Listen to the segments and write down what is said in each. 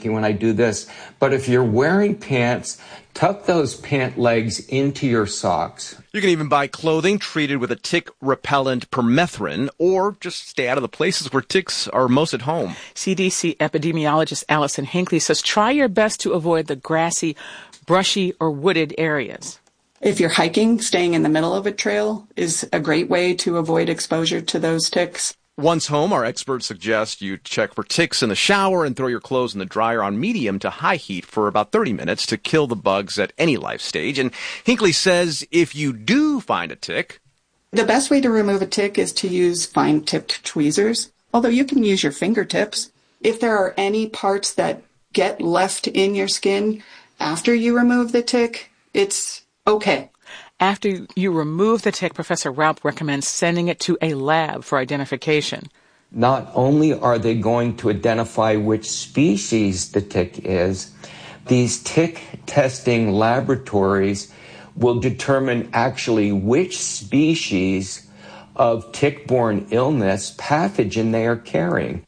sneaky when I do this, but if you're wearing pants, tuck those pant legs into your socks. You can even buy clothing treated with a tick repellent permethrin, or just stay out of the places where ticks are most at home. CDC epidemiologist Allison Hinckley says try your best to avoid the grassy, brushy, or wooded areas. If you're hiking, staying in the middle of a trail is a great way to avoid exposure to those ticks. Once home, our experts suggest you check for ticks in the shower and throw your clothes in the dryer on medium to high heat for about 30 minutes to kill the bugs at any life stage. And Hinckley says if you do find a tick, the best way to remove a tick is to use fine-tipped tweezers, although you can use your fingertips. If there are any parts that get left in your skin after you remove the tick, it's okay. After you remove the tick, Professor Raup recommends sending it to a lab for identification. Not only are they going to identify which species the tick is, these tick testing laboratories will determine actually which species of tick-borne illness pathogen they are carrying.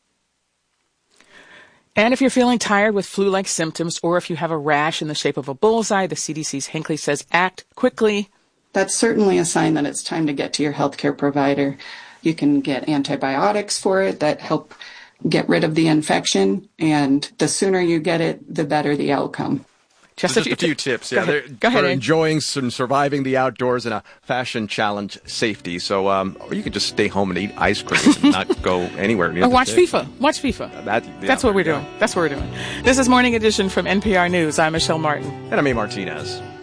And if you're feeling tired with flu-like symptoms, or if you have a rash in the shape of a bullseye, the CDC's Hinckley says act quickly. That's certainly a sign that it's time to get to your healthcare provider. You can get antibiotics for it that help get rid of the infection, and the sooner you get it, the better the outcome. Just a few tips. Yeah, Go ahead, for enjoying some surviving the outdoors in a fashion challenge safety. So, or you could just stay home and eat ice cream and not go anywhere. Or watch FIFA. Watch FIFA. That's what we're doing. That's what we're doing. This is Morning Edition from NPR News. I'm Michelle Martin. And I'm A. Martinez.